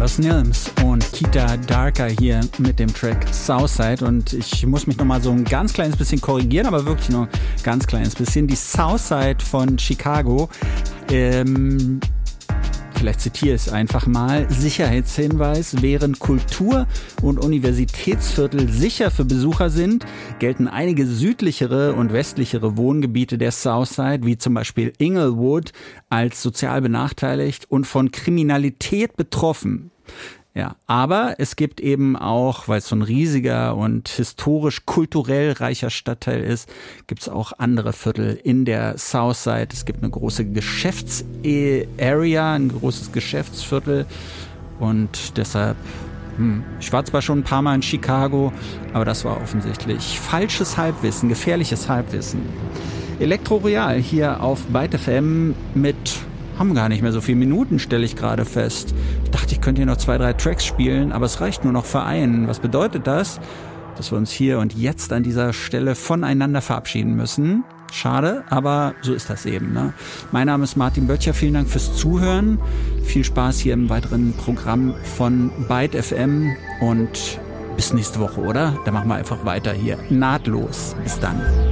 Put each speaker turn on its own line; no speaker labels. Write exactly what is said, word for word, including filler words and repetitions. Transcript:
Carlos Nilms und Kita Darker hier mit dem Track Southside. Und ich muss mich nochmal so ein ganz kleines bisschen korrigieren, aber wirklich nur ein ganz kleines bisschen. Die Southside von Chicago, ähm, vielleicht zitiere ich es einfach mal, Sicherheitshinweis: Während Kultur- und Universitätsviertel sicher für Besucher sind, gelten einige südlichere und westlichere Wohngebiete der Southside, wie zum Beispiel Inglewood, als sozial benachteiligt und von Kriminalität betroffen. Ja, aber es gibt eben auch, weil es so ein riesiger und historisch kulturell reicher Stadtteil ist, gibt es auch andere Viertel in der Southside. Es gibt eine große Geschäfts-Area, ein großes Geschäftsviertel und deshalb, hm, ich war zwar schon ein paar Mal in Chicago, aber das war offensichtlich falsches Halbwissen, gefährliches Halbwissen. Elektro Royal hier auf Byte F M mit... haben gar nicht mehr so viele Minuten, stelle ich gerade fest. Ich dachte, ich könnte hier noch zwei, drei Tracks spielen, aber es reicht nur noch für einen. Was bedeutet das? Dass wir uns hier und jetzt an dieser Stelle voneinander verabschieden müssen. Schade, aber so ist das eben, ne? Mein Name ist Martin Böttcher, vielen Dank fürs Zuhören. Viel Spaß hier im weiteren Programm von Byte F M und bis nächste Woche, oder? Dann machen wir einfach weiter hier. Nahtlos. Bis dann.